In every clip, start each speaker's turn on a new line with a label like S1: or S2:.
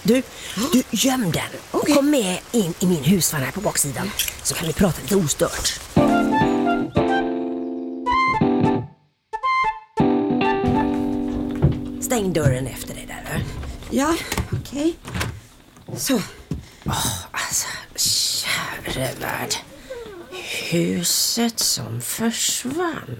S1: Du göm den och kom med in i min husvagn här på baksidan, så kan vi prata lite ostört. Stäng dörren efter dig där.
S2: Ja, okej. Så.
S1: Alltså, käre värld. Huset som försvann.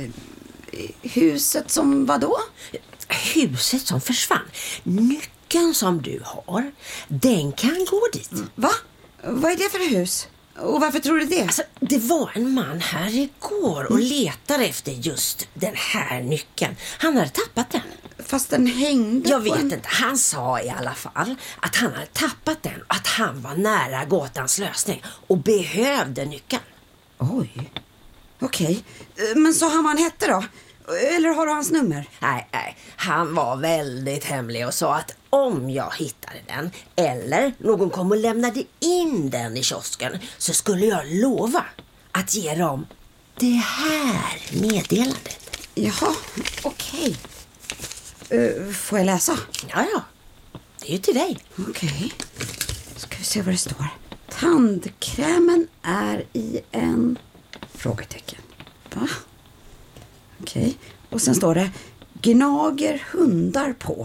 S2: Huset som vadå?
S1: Huset som försvann. Nyckeln som du har, den kan gå dit.
S2: Va? Vad är det för hus? Och varför tror du det?
S1: Alltså, det var en man här igår och letade efter just den här nyckeln. Han hade tappat den.
S2: Fast den hängde.
S1: Jag vet inte. Han sa i alla fall att han hade tappat den. Att han var nära gåtans lösning och behövde nyckeln.
S2: Oj. Okej. Men så han vad han hette då? Eller har du hans nummer?
S1: Nej. Han var väldigt hemlig och sa att om jag hittade den eller någon kom och lämnade in den i kiosken, så skulle jag lova att ge dem det här meddelandet.
S2: Jaha, okej. Får jag läsa?
S1: Ja. Det är ju till dig.
S2: Okej. Ska vi se vad det står. Tandkrämen är i en... Frågetecken. Va? Okej. Och sen står det: gnager hundar på.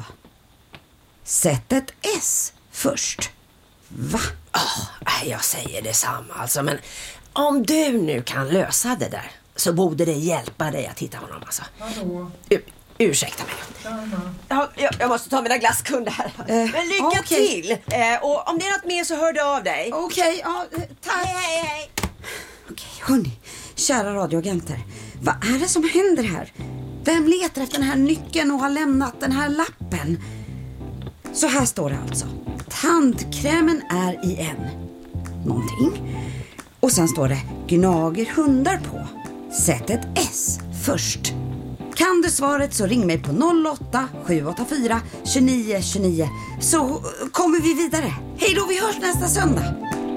S2: Sätt ett S först. Va?
S1: Jag säger detsamma alltså, men om du nu kan lösa det där, så borde det hjälpa dig att hitta honom alltså.
S3: Hallå.
S1: Ursäkta mig. Jag måste ta mina glasskunder här. Men lycka till. Och om det är något mer så hör du av dig.
S2: Okej, ja, tack.
S1: Hej.
S2: Okej, hörni. Kära radioagenter. Vad är det som händer här? Vem letar efter den här nyckeln och har lämnat den här lappen? Så här står det alltså. Tandkrämen är i en... någonting. Och sen står det: gnager hundar på. Sätt ett S först. Kan du svaret så ring mig på 08 784 29 29, så kommer vi vidare. Hej då, vi hörs nästa söndag.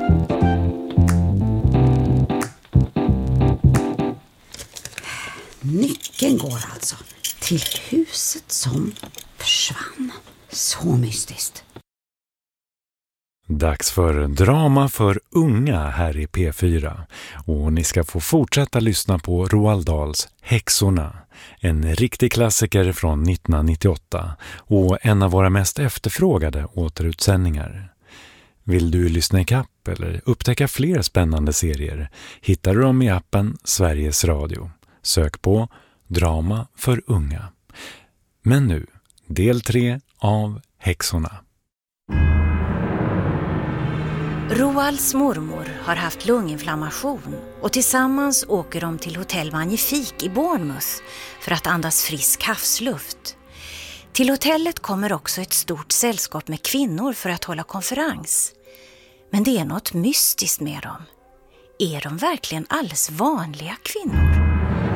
S2: Nyckeln går alltså till huset som försvann. Så mystiskt.
S4: Dags för drama för unga här i P4, och ni ska få fortsätta lyssna på Roald Dahls Häxorna, en riktig klassiker från 1998 och en av våra mest efterfrågade återutsändningar. Vill du lyssna i kapp eller upptäcka fler spännande serier, hittar du dem i appen Sveriges Radio. Sök på Drama för unga. Men nu, del 3 av Häxorna.
S5: Roalds mormor har haft lunginflammation och tillsammans åker de till hotell Magnifik i Bournemouth för att andas frisk havsluft. Till hotellet kommer också ett stort sällskap med kvinnor för att hålla konferens. Men det är något mystiskt med dem. Är de verkligen alldeles vanliga kvinnor?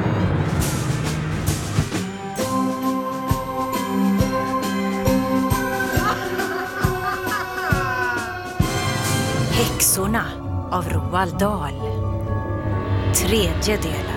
S5: Häxorna av Roald Dahl. 3:e delen.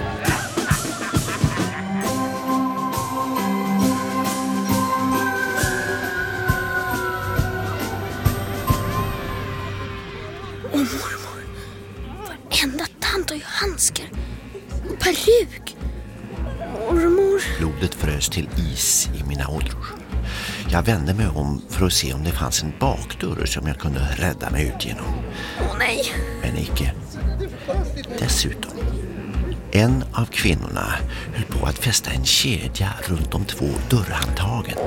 S6: Mormor, varenda tant har ju handskar och peruk. Mormor.
S7: Blodet frös till is i mina ådror. Jag vände mig om för att se om det fanns en bakdörr som jag kunde rädda mig ut genom.
S6: Åh nej.
S7: Men icke. Dessutom, en av kvinnorna höll på att fästa en kedja runt de 2 dörrhandtagen.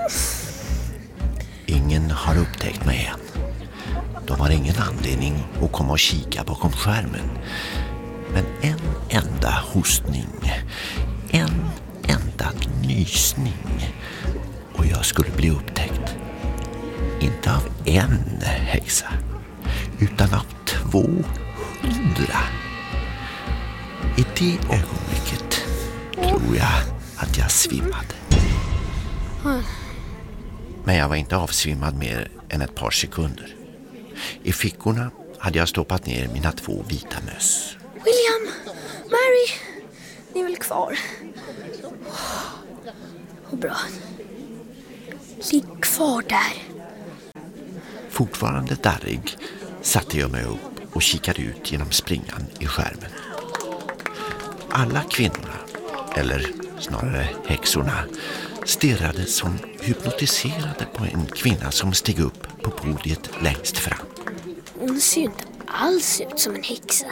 S7: Ingen har upptäckt mig än. De har ingen anledning att komma och kika bakom skärmen. Men en enda hostning, en enda nysning, och jag skulle bli upptäckt. Inte av en häxa, utan av 200. I det ögonblicket tror jag att jag svimmade. Men jag var inte avsvimmad mer än ett par sekunder. I fickorna hade jag stoppat ner mina 2 vita möss.
S6: William, Mary, ni är väl kvar? Vad bra. Ligg kvar där.
S7: Fortfarande darrig satte jag mig upp och kikade ut genom springan i skärmen. Alla kvinnorna, eller snarare häxorna, stirrade som hypnotiserade på en kvinna som steg upp på podiet längst fram.
S6: Hon ser ju inte alls ut som en häxa.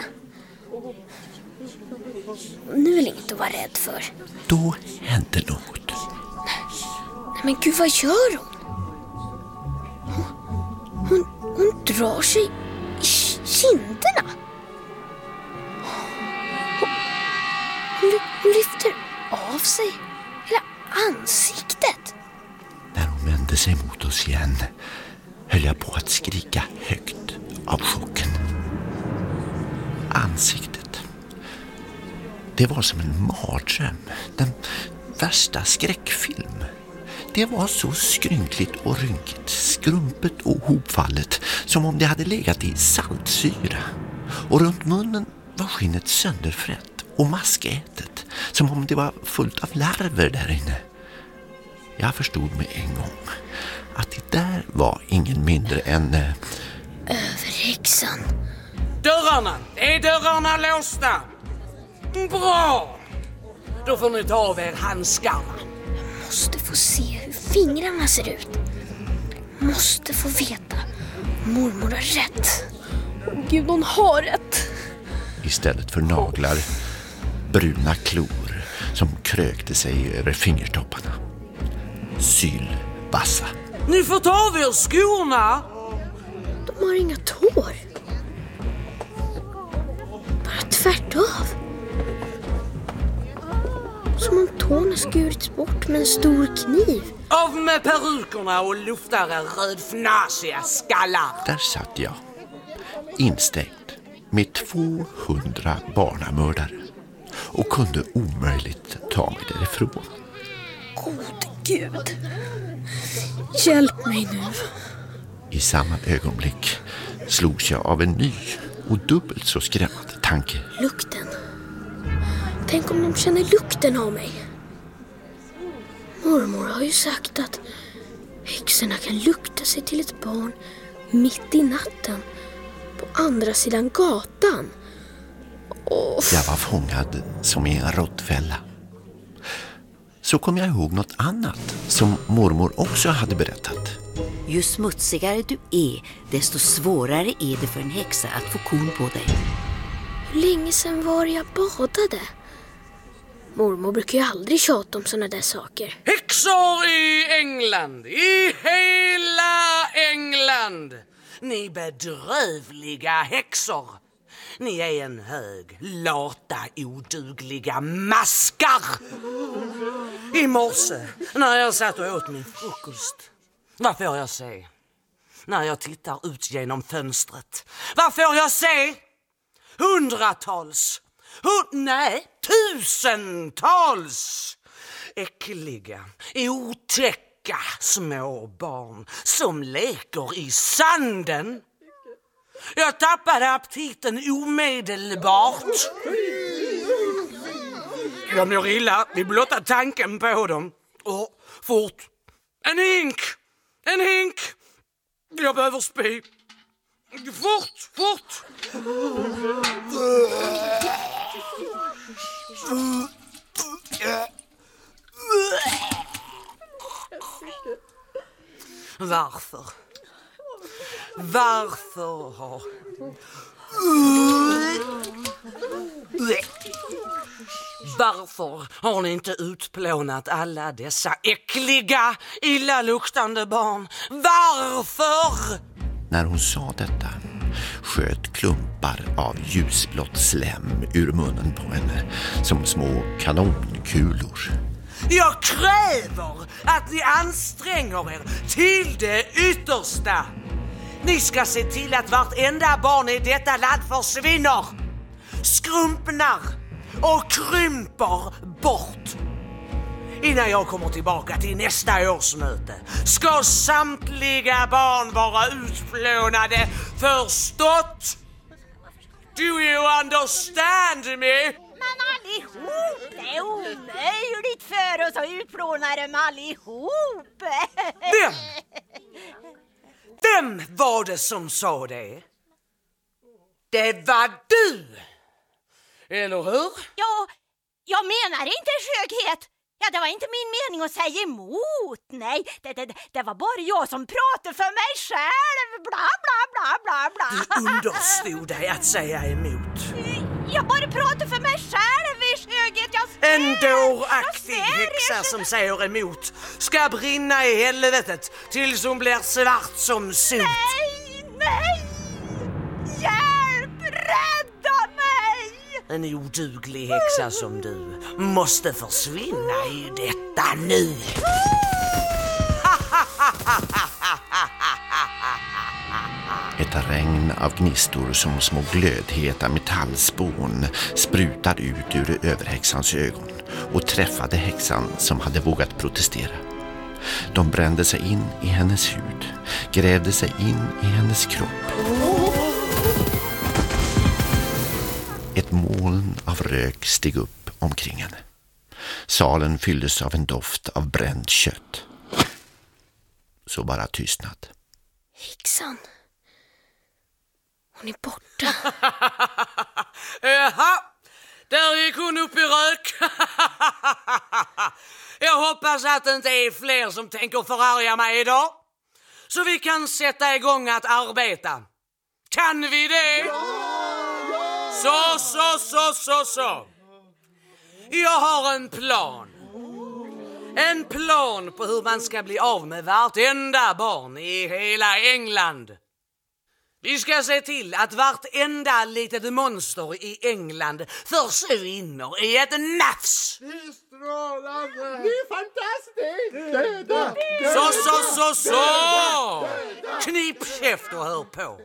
S6: Nu är det inget att vara rädd för.
S7: Då hände något.
S6: Nej, men gud, vad gör hon? Hon drar sig i kinderna. Hon lyfter av sig hela ansiktet.
S7: När hon vände sig mot oss igen höll jag på att skrika högt av chocken. Ansiktet. Det var som en mardröm. Den värsta skräckfilm. Det var så skrynkligt och rynkigt, skrumpet och hopfallet som om det hade legat i saltsyra. Och runt munnen var skinnet sönderfrätt och maskätet, som om det var fullt av larver där inne. Jag förstod med en gång att det där var ingen mindre än...
S6: Överhäxan.
S3: Dörrarna! Är dörrarna låsta? Bra! Då får ni ta av er handskarna.
S6: Måste få se hur fingrarna ser ut. Måste få veta. Mormor har rätt. Gud, hon har rätt.
S7: Istället för naglar, bruna klor som krökte sig över fingertopparna. Sylvassa.
S3: Ni får ta av er skorna!
S6: De har inga tår. Bara tvärt av. Som om tårna skurits bort med en stor kniv.
S3: Av med perukerna och luftar er rödfnasiga skallar.
S7: Där satt jag, instängd med 200 barnamördare och kunde omöjligt ta mig därifrån.
S6: Gode Gud. Hjälp mig nu.
S7: I samma ögonblick slogs jag av en ny och dubbelt så skrämmande tanke.
S6: Lukten. Tänk om de känner lukten av mig. Mormor har ju sagt att häxorna kan lukta sig till ett barn mitt i natten på andra sidan gatan.
S7: Jag var fångad som i en råttfälla. Så kom jag ihåg något annat som mormor också hade berättat.
S8: Ju smutsigare du är, desto svårare är det för en häxa att få korn på dig.
S6: Hur länge sedan var jag badade? Mormor brukar ju aldrig tjata om såna där saker.
S3: Häxor i England, i hela England. Ni bedrövliga häxor. Ni är en hög, lata, odugliga maskar. I morse, när jag satt och åt min frukost, vad får jag se? När jag tittar ut genom fönstret, vad får jag se? Hundratals, tusentals äckliga, otäcka små barn som leker i sanden. Jag tappade aptiten omedelbart. Jag mår illa vid blotta tanken på dem. Och fort. En hink! Jag behöver spy. Fort! Varför har ni inte utplånat alla dessa äckliga, illaluktande barn? Varför?
S7: När hon sa detta sköt klumpar av ljusblått slem ur munnen på henne som små kanonkulor.
S3: Jag kräver att ni anstränger er till det yttersta. Ni ska se till att vartenda barn i detta land försvinner, skrumpnar och krymper bort. Innan jag kommer tillbaka till nästa årsmöte ska samtliga barn vara utplånade. Förstått? Do you understand me?
S9: Men allihop, det är omöjligt för oss att utplåna dem allihop.
S3: Vem? Vem var det som sa det? Det var du! Eller hur?
S9: Ja, jag menar inte skönhet. Ja, det var inte min mening att säga emot. Nej, det var bara jag som pratade för mig själv. Bla, bla, bla, bla, bla.
S3: Du understod dig att säga emot.
S9: Jag bara pratar för mig själv i skönhet.
S3: En dåraktig häxa som säger emot ska brinna i helvetet tills hon blir svart som sot.
S9: Nej! Hjälp! Rädda mig!
S3: En oduglig häxa som du måste försvinna i detta nu.
S7: Ett regn av gnistor som små glödheta metallspån sprutade ut ur överhäxans ögon och träffade häxan som hade vågat protestera. De brände sig in i hennes hud, grävde sig in i hennes kropp. Ett moln av rök steg upp omkring henne. Salen fylldes av en doft av bränt kött. Så bara tystnad.
S6: Häxan. Hon är borta.
S3: Jaha, där gick hon upp i rök. Jag hoppas att det inte är fler som tänker förarga mig idag. Så vi kan sätta igång att arbeta. Kan vi det? Så. Jag har en plan. En plan på hur man ska bli av med vartenda barn i hela England. Vi ska se till att vartenda litet monster i England försvinner i ett nafs.
S10: Det är strålande. Det är fantastiskt. Döda.
S3: Så. Knip käft och hör på.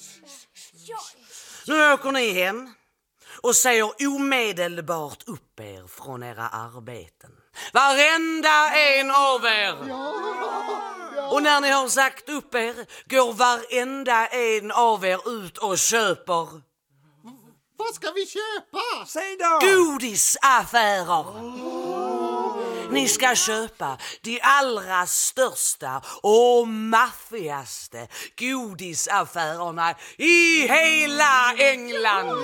S3: Nu åker ni hem och säger omedelbart upp er från era arbeten. Varenda en av er. Och när ni har sagt upp er går varenda en av er ut och köper.
S10: Vad ska vi köpa?
S3: Säg då. Godisaffärer. Ni ska köpa de allra största och maffigaste godisaffärerna i hela England.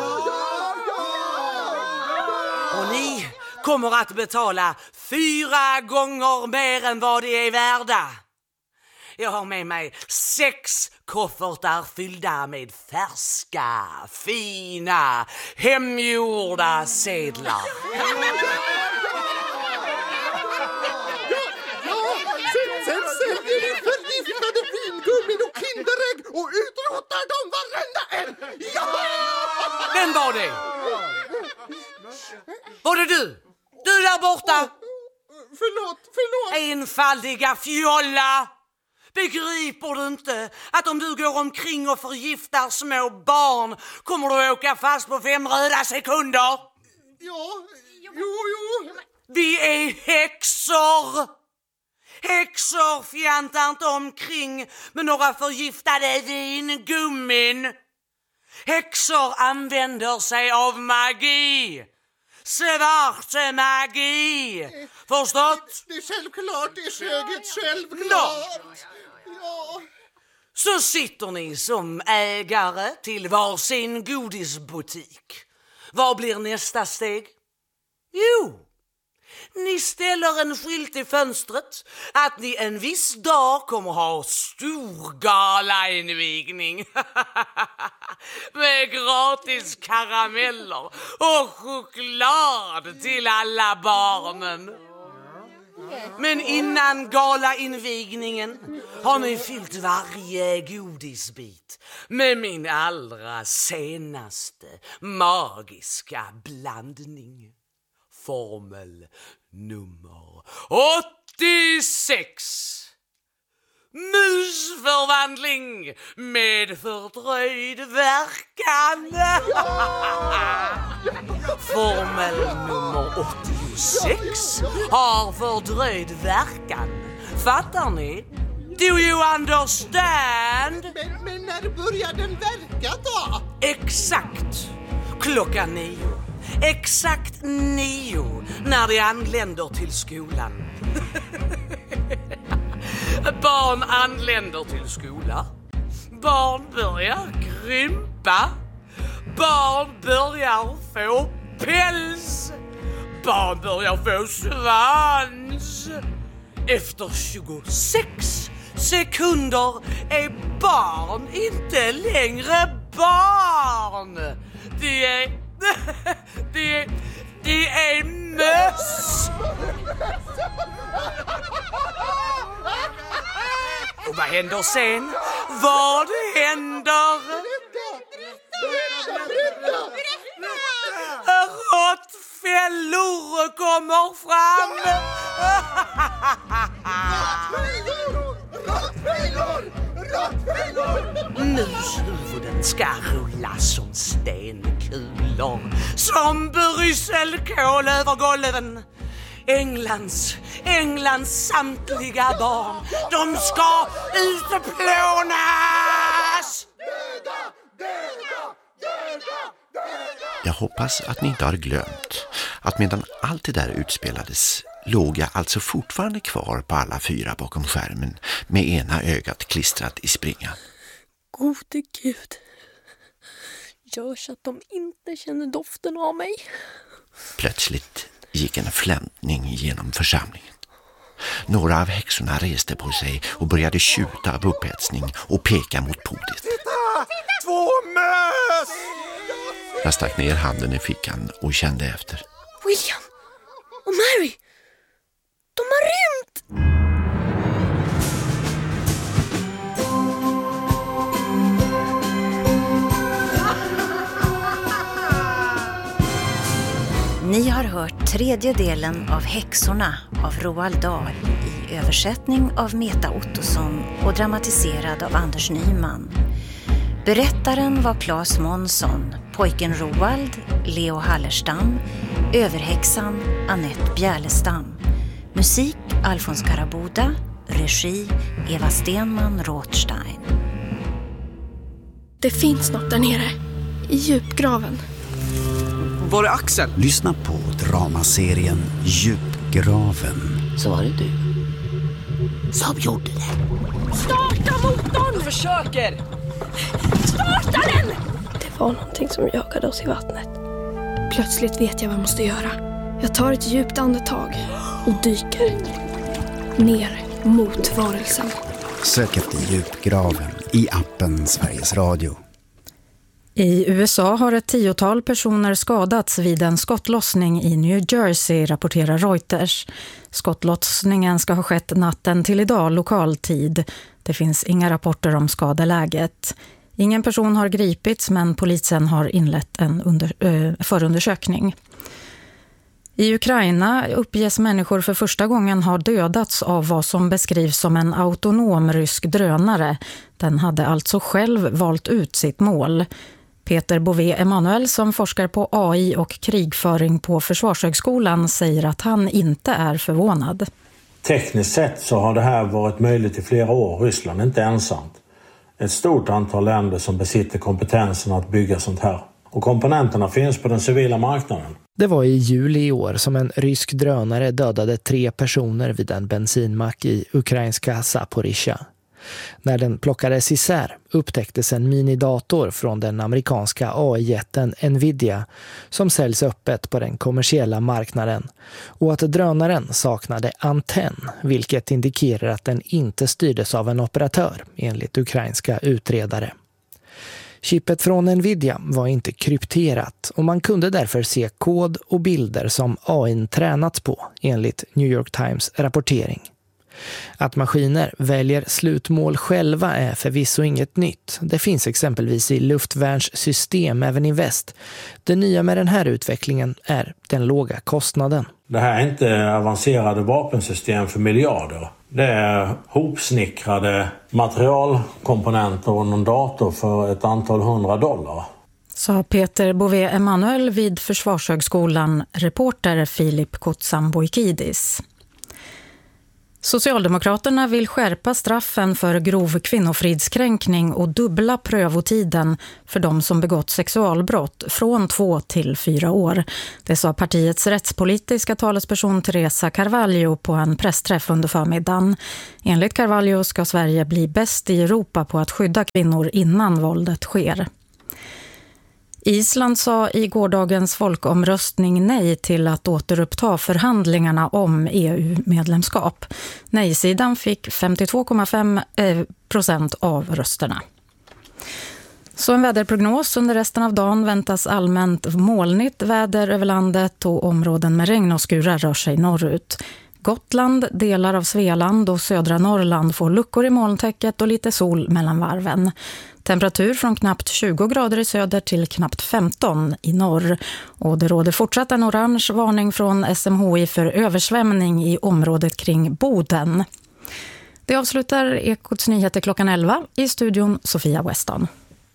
S3: Och ni kommer att betala 4 gånger mer än vad de är värda. Jag har med mig 6 koffertar fyllda med färska, fina, hemgjorda sedlar.
S10: Sen säljer ni förgiftade vingummin och kinderägg och utrotar dem varenda en. Ja!
S3: Vem var det? Var det du? Du där borta?
S10: Förlåt.
S3: Enfaldiga fjolla! Begriper du inte att om du går omkring och förgiftar små barn kommer du åka fast på 5 röda sekunder?
S10: Jo.
S3: Vi är häxor! Häxor fjantar inte omkring med några förgiftade vingummin. Häxor använder sig av magi. Svart magi. Förstått?
S10: Det är självklart, det är självklart. Ja.
S3: Så sitter ni som ägare till varsin godisbutik. Vad blir nästa steg? Jo, ni ställer en skylt i fönstret att ni en viss dag kommer ha stor galainvigning med gratis karameller och choklad till alla barnen. Men innan galainvigningen har ni fyllt varje godisbit med min allra senaste magiska blandning. Formel nummer 86. Musförvandling med fördröjd verkan. Formel nummer 86 har fördröjd verkan. Fattar ni? Do you understand?
S10: Men när börjar den verka då?
S3: Exakt klockan 9. Exakt 9 när de anländer till skolan. Barn anländer till skola Barn börjar krympa. Barn börjar få päls. Barn börjar få svans. Efter 26 sekunder är barn inte längre barn. Det är möss. Och vad händer sen? Vad händer? Råttfällor kommer fram. Mushuvuden ska rulla som stenkulor, som brysselkål över golven. Englands samtliga barn, de ska utplånas!
S7: Jag hoppas att ni inte har glömt att medan allt det där utspelades låg jag alltså fortfarande kvar på alla 4 bakom skärmen med ena ögat klistrat i springan.
S6: Gode Gud, gör så att de inte känner doften av mig.
S7: Plötsligt gick en flämtning genom församlingen. Några av häxorna reste på sig och började tjuta av upphetsning och peka mot podiet.
S10: Titta! 2 möss!
S7: Jag stack ner handen i fickan och kände efter.
S6: William och Mary, de har rymt!
S5: Ni har hört 3:e delen av Häxorna av Roald Dahl i översättning av Meta Ottosson och dramatiserad av Anders Nyman. Berättaren var Claes Månsson, pojken Roald, Leo Hallerstam, överhäxan Annette Bjärlestam. Musik Alfons Karaboda, regi Eva Stenman Rothstein.
S6: Det finns något där nere, i djupgraven.
S3: Var är Axel?
S11: Lyssna på dramaserien Djupgraven.
S8: Så var det du som gjorde det.
S6: Starta motorn!
S3: Försöker!
S6: Starta den! Det var någonting som jagade oss i vattnet. Plötsligt vet jag vad jag måste göra. Jag tar ett djupt andetag och dyker ner mot varelsen.
S11: Sök efter Djupgraven i appen Sveriges Radio.
S12: I USA har ett 10-tal personer skadats vid en skottlossning i New Jersey, rapporterar Reuters. Skottlossningen ska ha skett natten till idag, lokal tid. Det finns inga rapporter om skadeläget. Ingen person har gripits, men polisen har inlett en förundersökning. I Ukraina uppges människor för första gången ha dödats av vad som beskrivs som en autonom rysk drönare. Den hade alltså själv valt ut sitt mål. Peter Bové Emanuel, som forskar på AI och krigföring på Försvarshögskolan, säger att han inte är förvånad.
S13: Tekniskt sett så har det här varit möjligt i flera år. Ryssland är inte ensamt. Ett stort antal länder som besitter kompetensen att bygga sånt här. Och komponenterna finns på den civila marknaden.
S14: Det var i juli i år som en rysk drönare dödade 3 personer vid en bensinmack i ukrainska Zaporizjzja. När den plockades isär upptäcktes en minidator från den amerikanska AI-jätten Nvidia som säljs öppet på den kommersiella marknaden, och att drönaren saknade antenn, vilket indikerar att den inte styrdes av en operatör, enligt ukrainska utredare. Chippet från Nvidia var inte krypterat och man kunde därför se kod och bilder som AI:n tränats på, enligt New York Times rapportering. Att maskiner väljer slutmål själva är förvisso inget nytt. Det finns exempelvis i luftvärnssystem även i väst. Det nya med den här utvecklingen är den låga kostnaden.
S13: Det här är inte avancerade vapensystem för miljarder. Det är hopsnickrade materialkomponenter och någon dator för ett antal $100.
S12: Sa Peter Bové Emanuel vid Försvarshögskolan, reporter Filip Kotsamboikidis. Socialdemokraterna vill skärpa straffen för grov kvinnofridskränkning och dubbla prövotiden för de som begått sexualbrott från 2 till 4 år. Det sa partiets rättspolitiska talesperson Teresa Carvalho på en pressträff under förmiddagen. Enligt Carvalho ska Sverige bli bäst i Europa på att skydda kvinnor innan våldet sker. Island sa i gårdagens folkomröstning nej till att återuppta förhandlingarna om EU-medlemskap. Nej-sidan fick 52,5% av rösterna. Så en väderprognos: under resten av dagen väntas allmänt molnigt väder över landet och områden med regn och skurar rör sig norrut. Gotland, delar av Svealand och södra Norrland får luckor i molntäcket och lite sol mellan varven. Temperatur från knappt 20 grader i söder till knappt 15 i norr. Och det råder fortsatt en orange varning från SMHI för översvämning i området kring Boden. Det avslutar Ekots nyheter klockan 11. I studion Sofia Weston.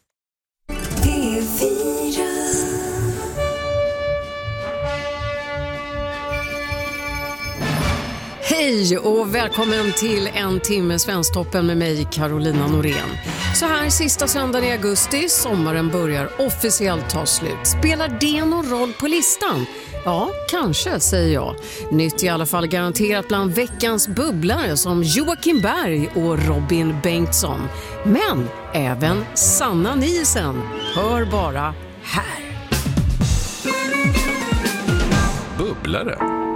S15: Hej och välkommen till en timme Svensktoppen med mig, Carolina Norén. Så här sista söndagen i augusti, sommaren börjar officiellt ta slut. Spelar det någon roll på listan? Ja, kanske, säger jag. Nytt i alla fall garanterat bland veckans bubblare som Joakim Berg och Robin Bengtsson. Men även Sanna Nielsen. Hör bara här.
S16: Bubblare.